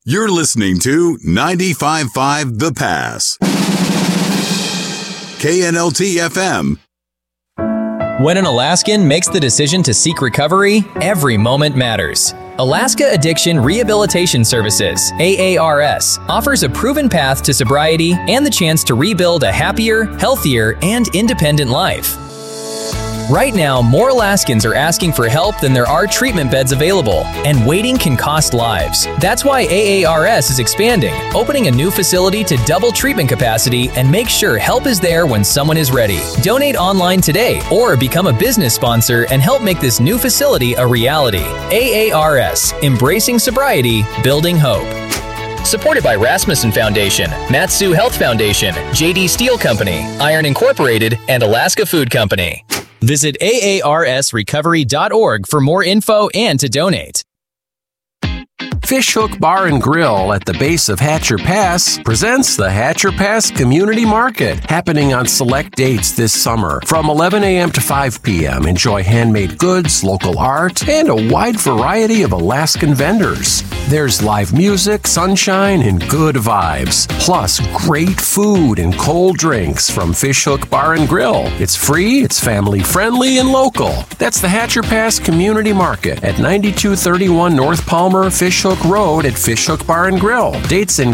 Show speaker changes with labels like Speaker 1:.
Speaker 1: You're listening to 95.5 The Pass. KNLT FM.
Speaker 2: When an Alaskan makes the decision to seek recovery, every moment matters. Alaska Addiction Rehabilitation Services, AARS, offers a proven path to sobriety and the chance to rebuild a happier, healthier, and independent life. Right now, more Alaskans are asking for help than there are treatment beds available, and waiting can cost lives. That's why AARS is expanding, opening a new facility to double treatment capacity and make sure help is there when someone is ready. Donate online today or become a business sponsor and help make this new facility a reality. AARS, embracing sobriety, building hope. Supported by Rasmussen Foundation, Matsu Health Foundation, JD Steel Company, Iron Incorporated, and Alaska Food Company. Visit aarsrecovery.org for more info and to donate.
Speaker 3: Fishhook Bar and Grill at the base of Hatcher Pass presents the Hatcher Pass Community Market, happening on select dates this summer. From 11 a.m. to 5 p.m., enjoy handmade goods, local art, and a wide variety of Alaskan vendors. There's live music, sunshine, and good vibes. Plus, great food and cold drinks from Fishhook Bar and Grill. It's free, it's family-friendly, and local. That's the Hatcher Pass Community Market at 9231 North Palmer, Fishhook Road at Fishhook Bar and Grill. Dates and